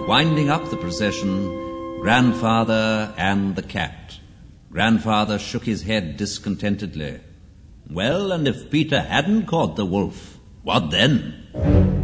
winding up the procession, Grandfather and the cat. Grandfather shook his head discontentedly. Well, and if Peter hadn't caught the wolf, what then?